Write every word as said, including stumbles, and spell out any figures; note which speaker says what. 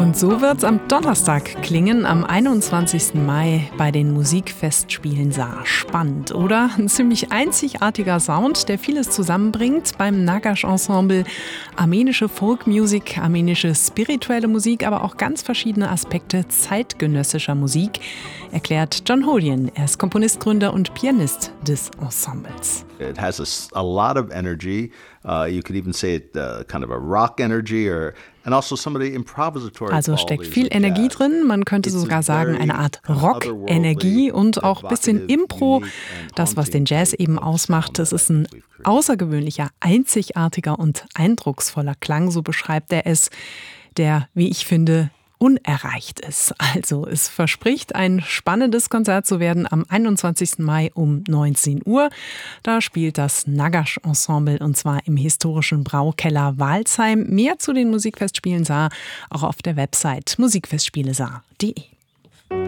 Speaker 1: Und so wird's am Donnerstag klingen, am einundzwanzigsten Mai bei den Musikfestspielen Saar. Spannend, oder? Ein ziemlich einzigartiger Sound, der vieles zusammenbringt beim Nagash Ensemble. Armenische Folkmusik, armenische spirituelle Musik, aber auch ganz verschiedene Aspekte zeitgenössischer Musik, erklärt John Holian. Er ist Komponist, Gründer und Pianist des Ensembles.
Speaker 2: It has a, a lot of energy. Uh, you could even say it uh, kind of a rock energy or and also some of the improvisatory.
Speaker 1: Also steckt viel Energie drin, man könnte sogar sagen eine Art Rock-Energie und auch ein bisschen Impro. Das, was den Jazz eben ausmacht, das ist ein außergewöhnlicher, einzigartiger und eindrucksvoller Klang, so beschreibt er es, der, wie ich finde, unerreicht ist. Also es verspricht ein spannendes Konzert zu werden am einundzwanzigsten Mai um neunzehn Uhr. Da spielt das Nagash Ensemble und zwar im historischen Braukeller Walsheim. Mehr zu den Musikfestspielen Saar auch auf der Website musikfestspiele saar punkt de.